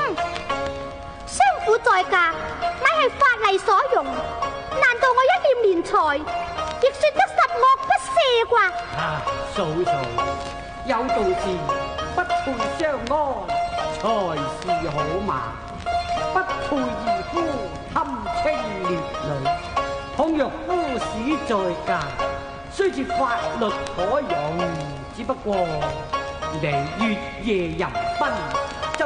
相婦在家，乃係法例所容。難道我一念斂財，亦算得十惡不赦啩？ 啊，嫂嫂，有道是不配相安，才是好嘛。不配二夫堪稱烈女。倘若夫使在家，雖是法律可容，只不過你越夜淫奔。